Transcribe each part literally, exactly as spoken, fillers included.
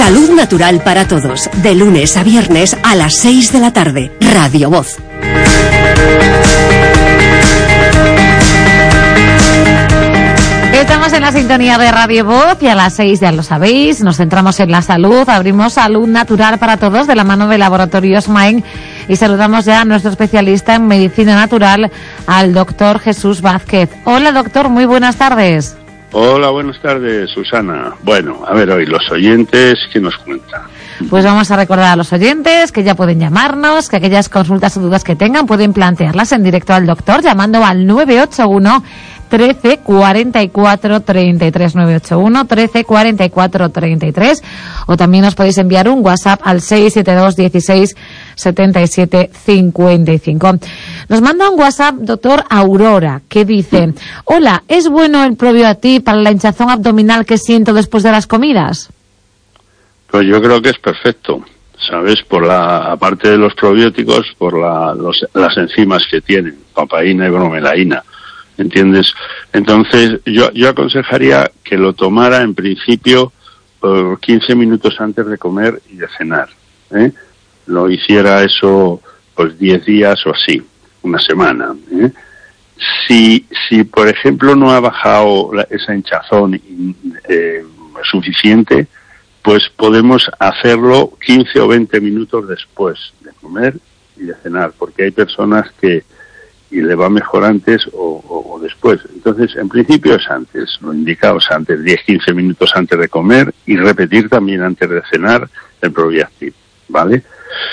Salud natural para todos, de lunes a viernes a las seis de la tarde. Radio Voz. Estamos en la sintonía de Radio Voz y a las seis, ya lo sabéis, nos centramos en la salud, abrimos Salud Natural para Todos de la mano de Laboratorios Maen y saludamos ya a nuestro especialista en medicina natural, al doctor Jesús Vázquez. Hola doctor, muy buenas tardes. Hola, buenas tardes, Susana. Bueno, a ver hoy los oyentes, ¿qué nos cuentan? Pues vamos a recordar a los oyentes que ya pueden llamarnos, que aquellas consultas o dudas que tengan pueden plantearlas en directo al doctor llamando al nueve ocho uno trece cuarenta y cuatro treinta y tres, nueve ocho uno trece cuarenta y cuatro treinta y tres, o también os podéis enviar un WhatsApp al seis siete dos dieciséis setenta y siete cincuenta y cinco. Nos manda un WhatsApp doctor Aurora que dice: hola, ¿es bueno el Probioactive para la hinchazón abdominal que siento después de las comidas? Pues yo creo que es perfecto, ¿sabes? Por la, aparte de los probióticos, por la, los, las enzimas que tienen, papaína y bromelaína, ¿entiendes? Entonces yo, yo aconsejaría que lo tomara en principio por quince minutos antes de comer y de cenar, ¿eh? Lo hiciera eso pues diez días o así, una semana, ¿eh? Si, si por ejemplo no ha bajado la, esa hinchazón eh, suficiente, pues podemos hacerlo quince o veinte minutos después de comer y de cenar, porque hay personas que y le va mejor antes o, o, o después. Entonces, en principio es antes, lo indicado es antes, diez a quince minutos antes de comer y repetir también antes de cenar el Probioactive, ¿vale?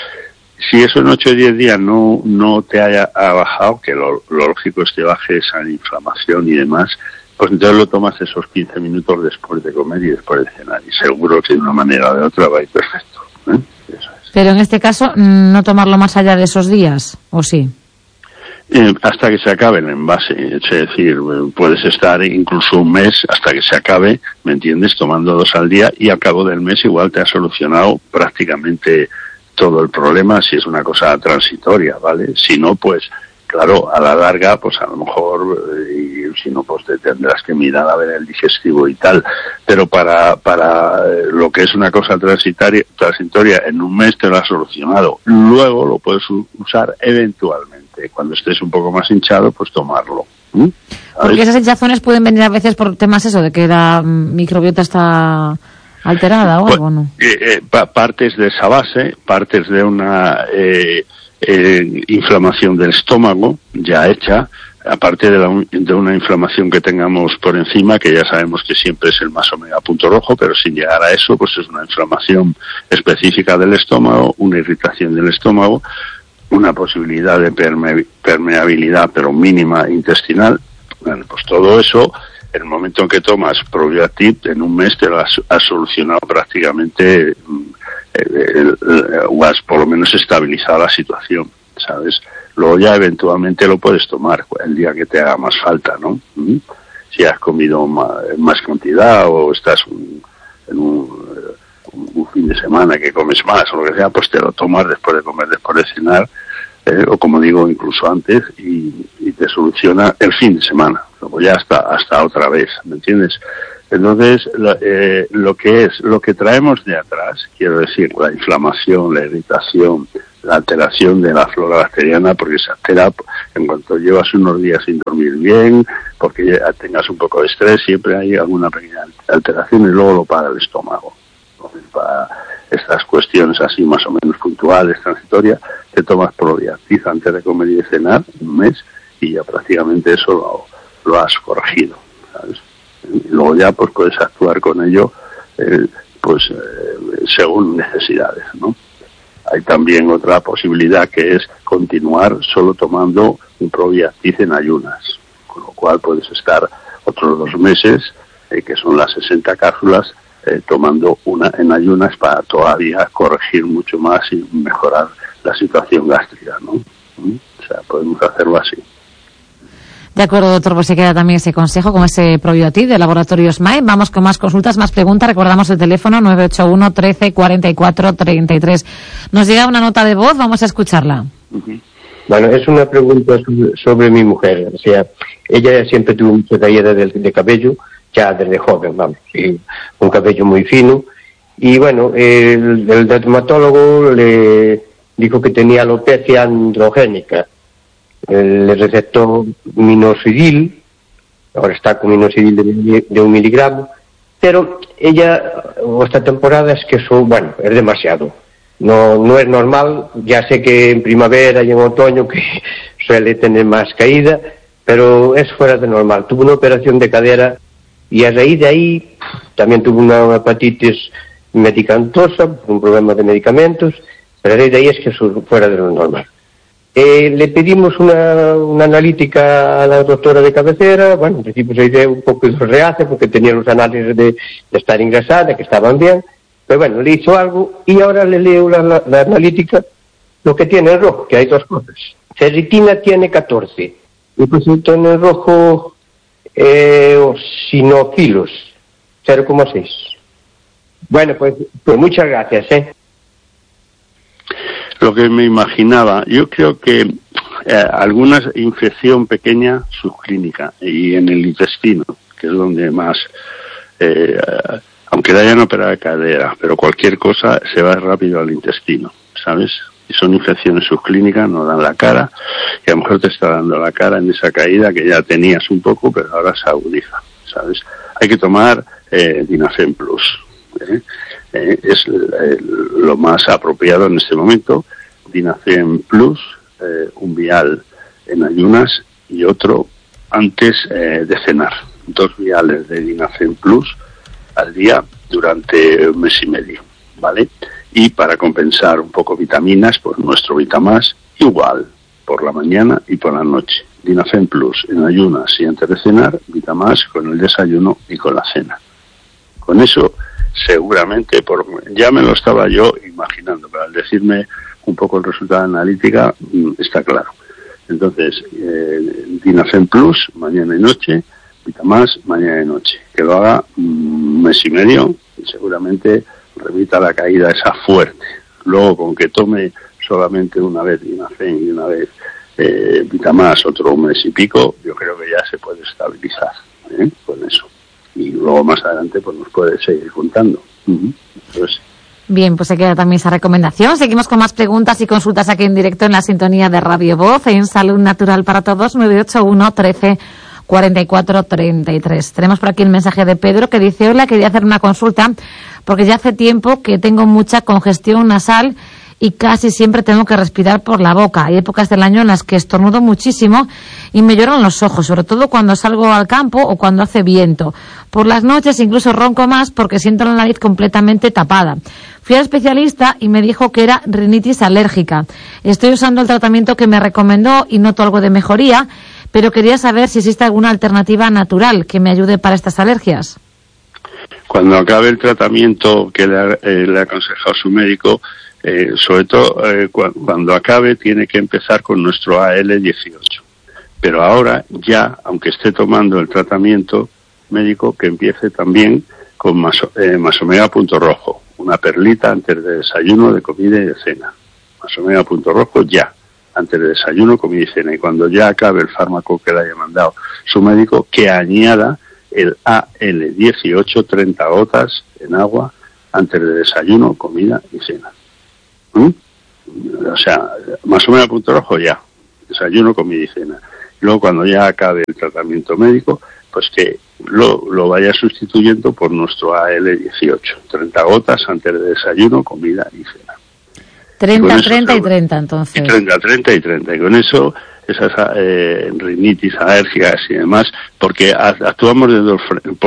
Si eso en ocho o diez días no, no te haya ha bajado, que lo, lo lógico es que baje esa inflamación y demás, pues entonces lo tomas esos quince minutos después de comer y después de cenar. Y seguro que de una manera o de otra va a ir perfecto, ¿eh? Eso es. Pero en este caso, no tomarlo más allá de esos días, ¿o sí? Eh, hasta que se acabe el envase, es decir, puedes estar incluso un mes hasta que se acabe, ¿me entiendes?, tomando dos al día y al cabo del mes igual te ha solucionado prácticamente todo el problema si es una cosa transitoria, ¿vale? Si no, pues claro, a la larga, pues a lo mejor, y si no, pues te tendrás que mirar a ver el digestivo y tal. Pero para para lo que es una cosa transitoria, transitoria en un mes te lo has solucionado. Luego lo puedes usar eventualmente. Cuando estés un poco más hinchado, pues tomarlo. ¿Mm? Porque esas hinchazones pueden venir a veces por temas eso, de que la microbiota está alterada o pues, algo, ¿no? Eh, eh, pa- partes de esa base, partes de una... Eh, Eh, inflamación del estómago ya hecha, aparte de, la, de una inflamación que tengamos por encima, que ya sabemos que siempre es el más omega punto rojo, pero sin llegar a eso, pues es una inflamación específica del estómago, una irritación del estómago, una posibilidad de perme- permeabilidad pero mínima intestinal. Bueno, pues todo eso, en el momento en que tomas Probioactive, en un mes te lo has, has solucionado prácticamente. El, el, o has por lo menos estabilizado la situación, ¿sabes? Luego ya eventualmente lo puedes tomar el día que te haga más falta, ¿no? ¿Mm? Si has comido más, más cantidad o estás un, en un, un fin de semana que comes más o lo que sea, pues te lo tomas después de comer, después de cenar, eh, o como digo, incluso antes, y, y te soluciona el fin de semana. Luego ya hasta, hasta otra vez, ¿me entiendes? Entonces, lo, eh, lo que es, lo que traemos de atrás, quiero decir, la inflamación, la irritación, la alteración de la flora bacteriana, porque se altera en cuanto llevas unos días sin dormir bien, porque ya tengas un poco de estrés, siempre hay alguna pequeña alteración y luego lo para el estómago. Entonces, para estas cuestiones así más o menos puntuales, transitorias, te tomas Probioactive antes de comer y de cenar, un mes, y ya prácticamente eso lo, lo has corregido, ¿sabes? Y luego ya pues puedes actuar con ello eh, pues eh, según necesidades, ¿no? Hay también otra posibilidad que es continuar solo tomando un Probioactive en ayunas, con lo cual puedes estar otros dos meses, eh, que son las sesenta cápsulas, eh, tomando una en ayunas para todavía corregir mucho más y mejorar la situación gástrica, ¿no? ¿Mm? O sea, podemos hacerlo así. De acuerdo, doctor, pues se queda también ese consejo con ese Probioactive de Laboratorios Maen. Vamos con más consultas, más preguntas. Recordamos el teléfono nueve ocho uno trece cuarenta y cuatro treinta y tres. Nos llega una nota de voz, vamos a escucharla. Uh-huh. Bueno, es una pregunta sobre, sobre mi mujer. O sea, ella siempre tuvo mucha caída de, de cabello, ya desde joven, vamos, y un cabello muy fino, Y bueno, el, el dermatólogo le dijo que tenía alopecia androgénica. Eh, le recetó minoxidil, ahora está con minoxidil de, de un miligramo, pero ella, esta temporada es que eso, bueno, es demasiado. No, no es normal, ya sé que en primavera y en otoño que suele tener más caída, pero es fuera de normal. Tuvo una operación de cadera y a raíz de ahí también tuvo una hepatitis medicamentosa, un problema de medicamentos, pero a raíz de ahí es que es fuera de lo normal. Eh, le pedimos una, una analítica a la doctora de cabecera. Bueno, en principio se hizo un poco de reace porque tenía los análisis de, de estar ingresada, que estaban bien, pero bueno, le hizo algo y ahora le leo la, la, la analítica, lo que tiene en rojo, que hay dos cosas. Ferritina tiene catorce, y pues tiene en rojo eh, eosinofilos, cero coma seis. Bueno, pues, pues muchas gracias, ¿eh? Lo que me imaginaba, yo creo que eh, alguna infección pequeña subclínica y en el intestino, que es donde más, eh, aunque le hayan operado de cadera, pero cualquier cosa se va rápido al intestino, ¿sabes? Y son infecciones subclínicas, no dan la cara, y a lo mejor te está dando la cara en esa caída que ya tenías un poco, pero ahora se agudiza, ¿sabes? Hay que tomar eh, Dinafem Plus, ¿eh? Eh, es eh, lo más apropiado en este momento. Dinafem Plus, eh, un vial en ayunas y otro antes eh, de cenar. Dos viales de Dinafem Plus al día durante un mes y medio, ¿vale? Y para compensar un poco vitaminas, pues nuestro Vitamás igual, por la mañana y por la noche. Dinafem Plus en ayunas y antes de cenar, Vitamás con el desayuno y con la cena. Con eso seguramente, por, ya me lo estaba yo imaginando, pero al decirme un poco el resultado de analítica, está claro. Entonces, eh, Dinafem Plus, mañana y noche, Vitamás, mañana y noche. Que lo haga un mes y medio y seguramente remita la caída esa fuerte. Luego, con que tome solamente una vez Dinafem y una vez eh, Vitamás, otro mes y pico, yo creo que ya se puede estabilizar, ¿eh? Con eso. Y luego más adelante pues nos puede seguir contando. Uh-huh. Entonces, bien, pues se queda también esa recomendación. Seguimos con más preguntas y consultas aquí en directo en la sintonía de Radio Voz en Salud Natural para Todos, nueve ocho uno, trece, cuarenta y cuatro, treinta y tres. Tenemos por aquí el mensaje de Pedro que dice: hola, quería hacer una consulta porque ya hace tiempo que tengo mucha congestión nasal y casi siempre tengo que respirar por la boca. Hay épocas del año en las que estornudo muchísimo y me lloran los ojos, sobre todo cuando salgo al campo o cuando hace viento. Por las noches incluso ronco más porque siento la nariz completamente tapada. Fui al especialista y me dijo que era rinitis alérgica. Estoy usando el tratamiento que me recomendó y noto algo de mejoría, pero quería saber si existe alguna alternativa natural que me ayude para estas alergias. Cuando acabe el tratamiento que le ha, eh, le ha aconsejado su médico, Eh, sobre todo eh, cu- cuando acabe tiene que empezar con nuestro A L dieciocho, pero ahora ya, aunque esté tomando el tratamiento médico, que empiece también con maso, eh, Masomega Punto Rojo, una perlita antes de desayuno, de comida y de cena. Masomega Punto Rojo ya, antes de desayuno, comida y cena, y cuando ya acabe el fármaco que le haya mandado su médico, que añada el A L dieciocho, treinta gotas en agua antes de desayuno, comida y cena. ¿Mm? O sea, más o menos punto rojo ya, desayuno, comida y cena. Luego cuando ya acabe el tratamiento médico, pues que lo, lo vaya sustituyendo por nuestro A L dieciocho, treinta gotas antes de desayuno, comida y cena. treinta, y treinta y treinta entonces. Y treinta, treinta y treinta, y con eso esas eh, rinitis, alergias y demás, porque actuamos de dos,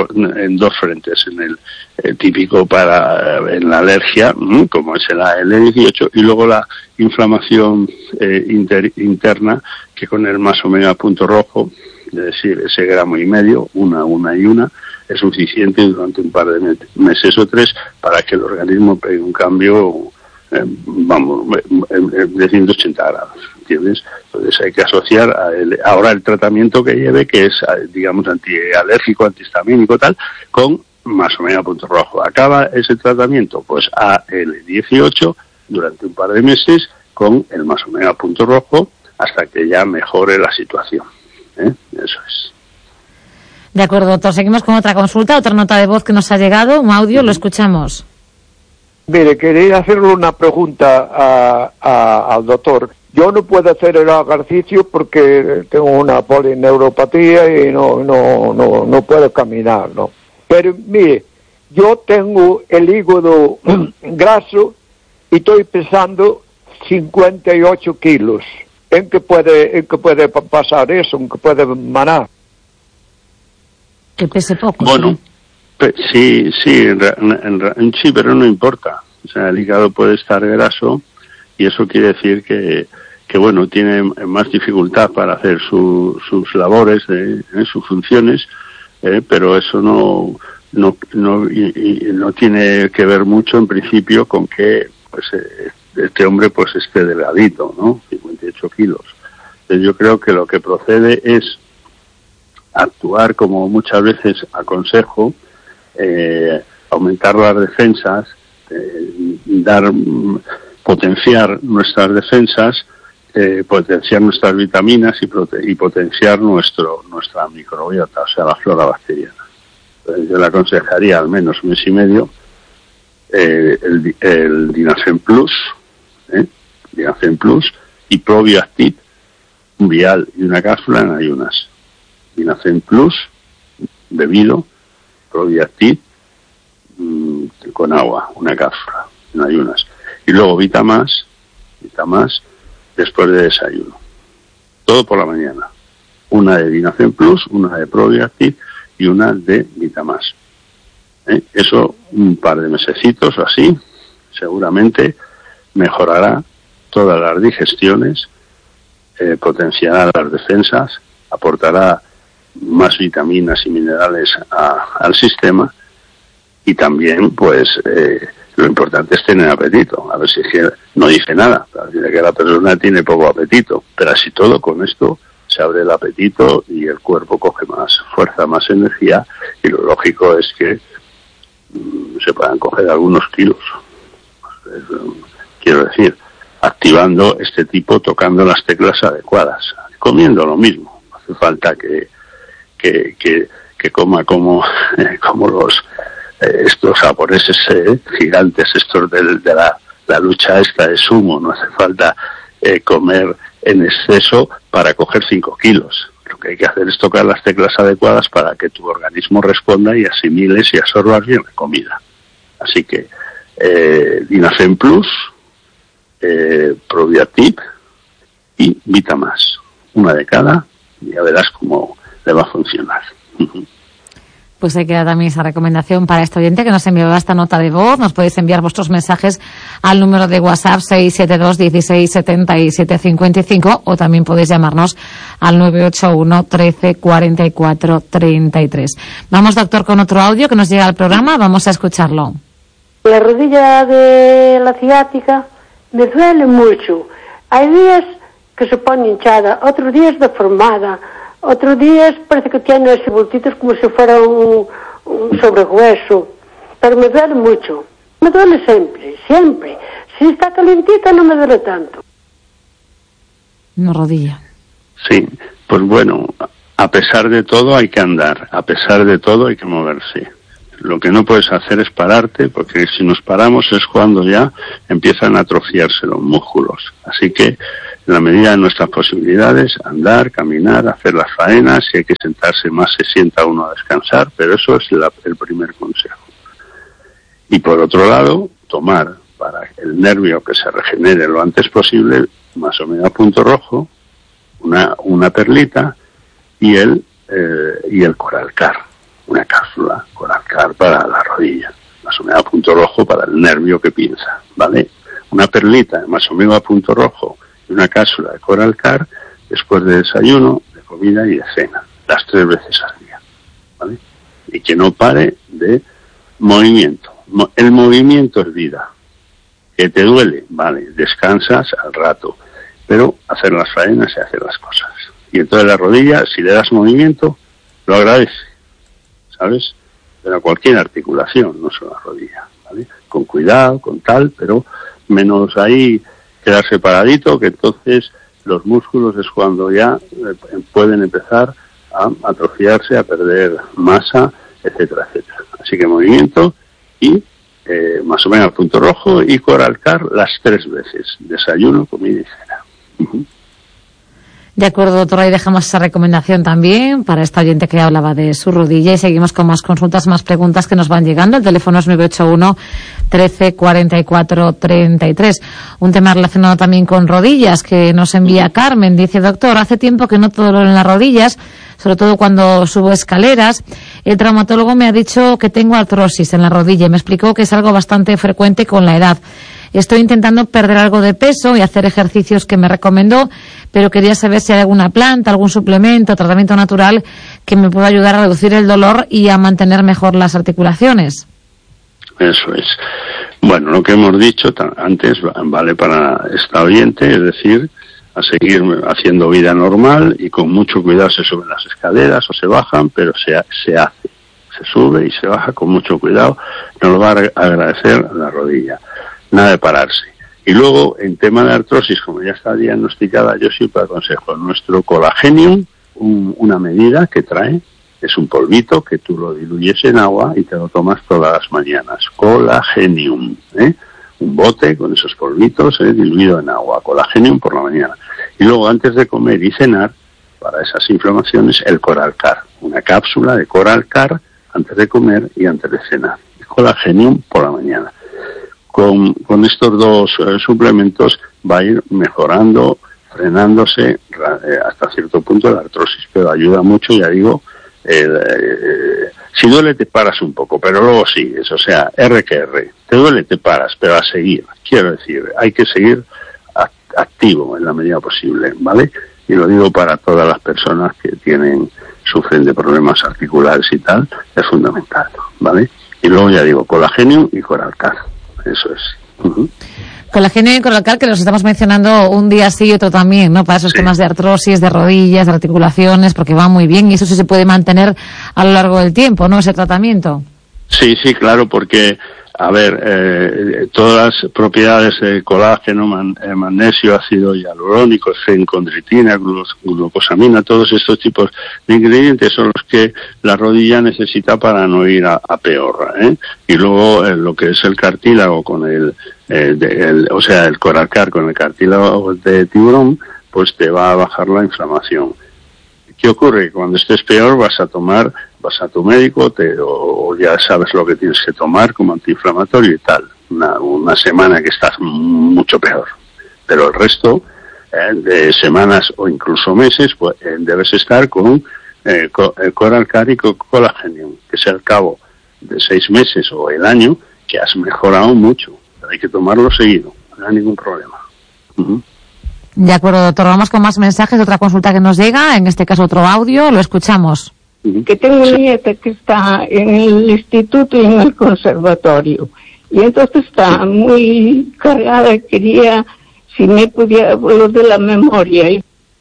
en dos frentes, en el eh, típico para en la alergia, como es el A L dieciocho, y luego la inflamación eh, inter, interna, que con el Masomega Punto Rojo, es decir, ese gramo y medio, una, una y una, es suficiente durante un par de meses o tres para que el organismo pegue un cambio, eh, vamos, de ciento ochenta grados. ¿Entiendes? Entonces hay que asociar a el, ahora el tratamiento que lleve, que es, digamos, antialérgico, antihistamínico, tal, con Masomega Punto Rojo. Acaba ese tratamiento, pues A L dieciocho durante un par de meses con el Masomega Punto Rojo hasta que ya mejore la situación. ¿Eh? Eso es. De acuerdo, doctor. Seguimos con otra consulta, otra nota de voz que nos ha llegado, un audio, lo escuchamos. Mire, quería hacerle una pregunta a, a, al doctor. Yo no puedo hacer el ejercicio porque tengo una polineuropatía y no, no, no, no puedo caminar, ¿no? Pero mire, yo tengo el hígado graso y estoy pesando cincuenta y ocho kilos. ¿En qué puede, en qué puede pasar eso? ¿En qué puede manar? Que pese poco. Bueno, pe- sí, sí, en, en, en, sí, pero no importa. O sea, el hígado puede estar graso y eso quiere decir que, que bueno, tiene más dificultad para hacer su, sus labores, de, eh, sus funciones, eh, pero eso no, no, no, y, y no tiene que ver mucho en principio con que, pues, eh, este hombre pues esté delgadito, ¿no? cincuenta y ocho kilos. Entonces yo creo que lo que procede es actuar como muchas veces aconsejo, eh, aumentar las defensas, eh, dar, potenciar nuestras defensas, eh, potenciar nuestras vitaminas y, prote- y potenciar nuestro nuestra microbiota, o sea, la flora bacteriana. Entonces yo le aconsejaría al menos un mes y medio eh, el, el Dinafem Plus, ¿eh? Dinafem Plus y Probiactive, un vial y una cápsula en ayunas. Dinafem Plus, bebido, Probiactive, mmm, con agua, una cápsula en ayunas. Y luego Vitamás, Vitamás después de desayuno. Todo por la mañana. Una de Dinafem Plus, una de Probiactive y una de Vitamás. ¿Eh? Eso un par de mesecitos o así, seguramente mejorará todas las digestiones, eh, potenciará las defensas, aportará más vitaminas y minerales a, al sistema y también, pues, eh, lo importante es tener apetito. A ver si es que no dice nada, dice que la persona tiene poco apetito, pero así todo con esto se abre el apetito y el cuerpo coge más fuerza, más energía y lo lógico es que mmm, se puedan coger algunos kilos. Pues, quiero decir, activando este tipo, tocando las teclas adecuadas, comiendo lo mismo. No hace falta que que, que, que coma como, eh, como los eh, estos japoneses eh, gigantes, estos de, de la, la lucha esta de sumo. No hace falta eh, comer en exceso para coger cinco kilos. Lo que hay que hacer es tocar las teclas adecuadas para que tu organismo responda y asimiles y absorbas bien la comida. Así que eh, Dinafem Plus, eh, Probiactive y Vitamás, una de cada, y ya verás cómo le va a funcionar. Pues ahí queda también esa recomendación para este oyente que nos enviaba esta nota de voz. Nos podéis enviar vuestros mensajes al número de WhatsApp seis siete dos, dieciséis, setenta y siete cincuenta y cinco o también podéis llamarnos al nueve ocho uno, trece, cuarenta y cuatro, treinta y tres. Vamos, doctor, con otro audio que nos llega al programa. Vamos a escucharlo. La rodilla de la ciática me duele mucho. Hay días que se pone hinchada, otros días deformada, otros días parece que tiene ese bultitos como si fuera un, un sobrehueso, pero me duele mucho. Me duele siempre, siempre. Si está calentita no me duele tanto. Una rodilla. Sí, pues bueno, a pesar de todo hay que andar, a pesar de todo hay que moverse. Lo que no puedes hacer es pararte, porque si nos paramos es cuando ya empiezan a atrofiarse los músculos. Así que, en la medida de nuestras posibilidades, andar, caminar, hacer las faenas, si hay que sentarse más se sienta uno a descansar, pero eso es la, el primer consejo. Y por otro lado, tomar para el nervio que se regenere lo antes posible, más o menos a punto rojo, una, una perlita y el, eh, y el Coralcar, una cápsula Coralcar para la rodilla, más o menos a punto rojo para el nervio que pinza, ¿vale? Una perlita más o menos a punto rojo y una cápsula de Coralcar después de desayuno, de comida y de cena, las tres veces al día, ¿vale? Y que no pare de movimiento. El movimiento es vida. Que te duele, vale, descansas al rato, pero hacer las faenas y hacer las cosas. Y entonces la rodilla, si le das movimiento, lo agradece, ¿sabes? Pero a cualquier articulación, no solo la rodilla, ¿vale? Con cuidado, con tal, pero menos ahí quedarse paradito, que entonces los músculos es cuando ya eh, pueden empezar a atrofiarse, a perder masa, etcétera, etcétera. Así que movimiento y eh, más o menos al punto rojo, y Coralcar las tres veces, desayuno, comida y cena. Uh-huh. De acuerdo, doctora, y dejamos esa recomendación también para esta oyente que hablaba de su rodilla, y seguimos con más consultas, más preguntas que nos van llegando. El teléfono es nueve ocho uno, trece, cuarenta y cuatro, treinta y tres. Un tema relacionado también con rodillas que nos envía Carmen. Dice, doctor, hace tiempo que noto dolor en las rodillas, sobre todo cuando subo escaleras. El traumatólogo me ha dicho que tengo artrosis en la rodilla y me explicó que es algo bastante frecuente con la edad. Estoy intentando perder algo de peso y hacer ejercicios que me recomendó, pero quería saber si hay alguna planta, algún suplemento, tratamiento natural que me pueda ayudar a reducir el dolor y a mantener mejor las articulaciones. Eso es. Bueno, lo que hemos dicho antes vale para esta oyente, es decir, a seguir haciendo vida normal y con mucho cuidado se suben las escaleras o se bajan, pero se, se hace. Se sube y se baja con mucho cuidado, nos lo va a agradecer la rodilla. Nada de pararse. Y luego, en tema de artrosis, como ya está diagnosticada, yo siempre aconsejo nuestro Colagenium, un, una medida que trae, es un polvito que tú lo diluyes en agua y te lo tomas todas las mañanas. Colagenium, ¿eh? Un bote con esos polvitos ¿eh? diluido en agua. Colagenium por la mañana. Y luego, antes de comer y cenar, para esas inflamaciones, el Coralcar. Una cápsula de Coralcar antes de comer y antes de cenar. Y Colagenium por la mañana. Con, con estos dos eh, suplementos va a ir mejorando, frenándose eh, hasta cierto punto la artrosis, pero ayuda mucho, ya digo, eh, eh, si duele te paras un poco, pero luego sigues, o sea, R que R, te duele te paras, pero a seguir, quiero decir, hay que seguir act- activo en la medida posible, ¿vale? Y lo digo para todas las personas que tienen, sufren de problemas articulares y tal, es fundamental, ¿vale? Y luego ya digo, Colagenium y Coralcar. Eso es. Uh-huh. Colagenium y Coralcar, que los estamos mencionando un día sí y otro también, ¿no? Para esos sí. temas de artrosis, de rodillas, de articulaciones, porque va muy bien y eso sí se puede mantener a lo largo del tiempo, ¿no? Ese tratamiento. Sí, sí, claro, porque, a ver, eh, todas las propiedades de colágeno, man, eh, magnesio, ácido hialurónico, fencoндritina, glucosamina, todos estos tipos de ingredientes son los que la rodilla necesita para no ir a, a peor, ¿eh? Y luego eh, lo que es el cartílago con el, eh, de, el, o sea, el Coralcar con el cartílago de tiburón, pues te va a bajar la inflamación. ¿Qué ocurre? Cuando estés peor vas a tomar, vas a tu médico te, o, o ya sabes lo que tienes que tomar como antiinflamatorio y tal. Una, una semana que estás mucho peor. Pero el resto eh, de semanas o incluso meses pues eh, debes estar con eh, co, eh, Coralcar y Colagenium, que es al cabo de seis meses o el año que has mejorado mucho. Pero hay que tomarlo seguido, no hay ningún problema. Uh-huh. De acuerdo, doctor. Vamos con más mensajes, otra consulta que nos llega, en este caso otro audio, lo escuchamos. Que tengo una nieta que está en el instituto y en el conservatorio, y entonces está muy cargada, quería, si me pudiera, lo de la memoria.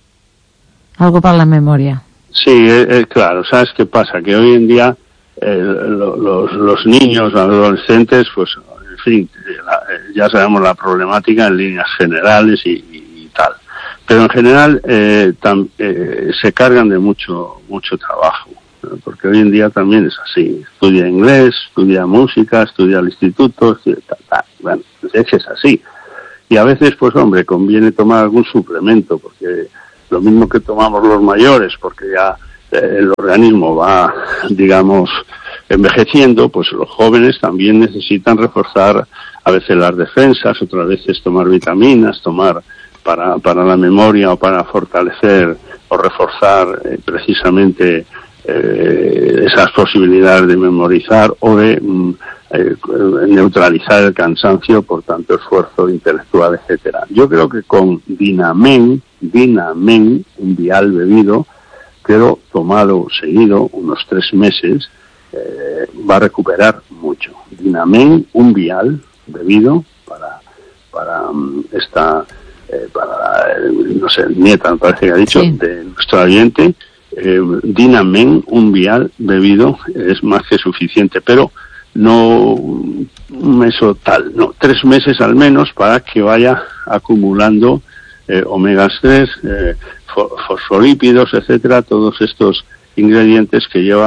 Algo para la memoria. Sí, eh, claro, ¿sabes qué pasa? Que hoy en día eh, lo, los, los niños, los adolescentes, pues, en fin, la, ya sabemos la problemática en líneas generales y, y tal, pero en general eh, tam, eh, se cargan de mucho mucho trabajo, ¿no? Porque hoy en día también es así, estudia inglés, estudia música, estudia al instituto, estudia tal, tal. Bueno, es que es así, y a veces pues hombre, conviene tomar algún suplemento, porque lo mismo que tomamos los mayores, porque ya eh, el organismo va, digamos, envejeciendo, pues los jóvenes también necesitan reforzar a veces las defensas, otras veces tomar vitaminas, tomar para para la memoria o para fortalecer o reforzar eh, precisamente eh, esas posibilidades de memorizar o de mm, eh, neutralizar el cansancio por tanto esfuerzo intelectual, etcétera. Yo creo que con Dinamen, Dinamen, un vial bebido, pero tomado seguido, unos tres meses, eh, va a recuperar mucho. Dinamen, un vial bebido para, para um, esta... Eh, para, eh, no sé, nieta, me parece que ha dicho, sí, de nuestro oyente, eh, Dinamen, un vial bebido, es más que suficiente, pero no un mes o tal, no, tres meses al menos para que vaya acumulando eh, omegas tres, eh, fosfolípidos, etcétera, todos estos ingredientes que lleva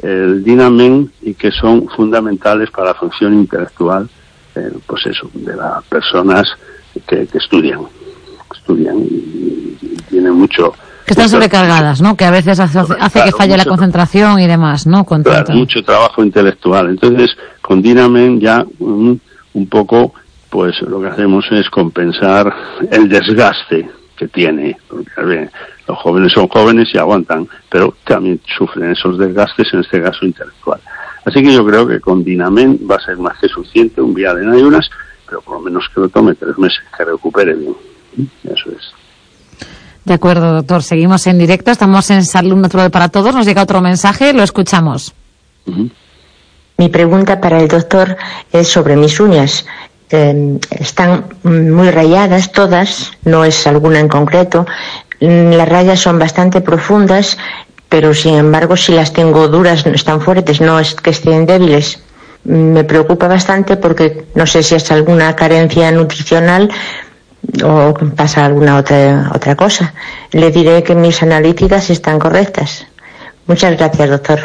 el Dinamen y que son fundamentales para la función intelectual, eh, pues eso, de las personas que, que estudian, estudian y, y tienen mucho... Que están sobrecargadas, ¿no? Que a veces hace, hace claro, que falle la concentración y demás, ¿no? Con claro, tanto... mucho trabajo intelectual. Entonces, con Dinamen ya un, un poco, pues lo que hacemos es compensar el desgaste que tiene, porque a ver, los jóvenes son jóvenes y aguantan, pero también sufren esos desgastes, en este caso intelectual. Así que yo creo que con Dinamen va a ser más que suficiente, un vial en ayunas, pero por lo menos que lo tome tres meses, que recupere bien. Eso es. De acuerdo, doctor. Seguimos en directo, estamos en Salud Natural para Todos. Nos llega otro mensaje, lo escuchamos. Uh-huh. Mi pregunta para el doctor es sobre mis uñas. Eh, están muy rayadas todas, no es alguna en concreto. Las rayas son bastante profundas, pero sin embargo si las tengo duras, no están fuertes, no es que estén débiles. Me preocupa bastante porque no sé si es alguna carencia nutricional o pasa alguna otra otra cosa. Le diré que mis analíticas están correctas. Muchas gracias, doctor.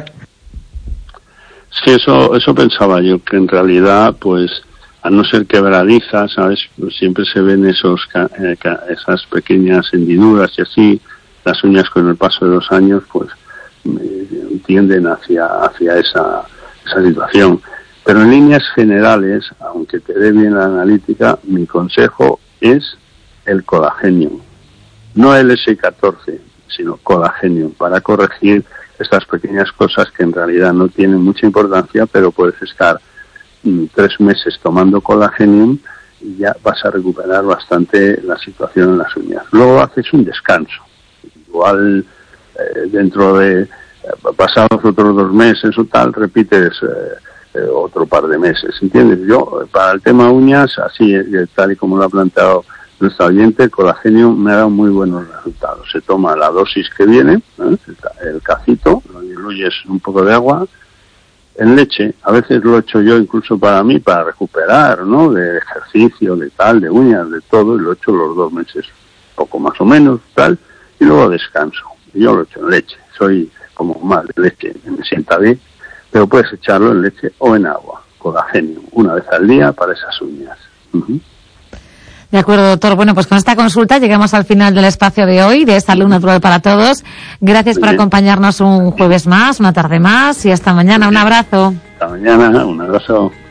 Sí, eso, eso pensaba yo, que en realidad, pues, a no ser quebradizas, ¿sabes? Pues siempre se ven esos eh, esas pequeñas hendiduras y así, las uñas con el paso de los años, pues, eh, tienden hacia, hacia esa, esa situación. Pero en líneas generales, aunque te dé bien la analítica, mi consejo es el Collagenio. No el ese catorce, sino Collagenio, para corregir estas pequeñas cosas que en realidad no tienen mucha importancia, pero puedes estar tres meses tomando Collagenio y ya vas a recuperar bastante la situación en las uñas. Luego haces un descanso. Igual eh, dentro de eh, pasados otros dos meses o tal, repites eh, eh, otro par de meses, ¿entiendes? Yo, para el tema uñas, así eh, tal y como lo ha planteado nuestro oyente, el Collagenio me ha dado muy buenos resultados. Se toma la dosis que viene, ¿eh? el, el cacito, lo diluyes un poco de agua, en leche, a veces lo he hecho yo incluso para mí, para recuperar, ¿no? De ejercicio, de tal, de uñas, de todo, y lo he hecho los dos meses, poco más o menos, tal, y luego descanso. Y yo lo he hecho en leche, soy como más de leche, me sienta bien, pero puedes echarlo en leche o en agua, Collagenio, una vez al día para esas uñas. Uh-huh. De acuerdo, doctor. Bueno, pues con esta consulta llegamos al final del espacio de hoy, de Salud Natural para Todos. Gracias por acompañarnos un jueves más, una tarde más y hasta mañana. Un abrazo. Hasta mañana, un abrazo.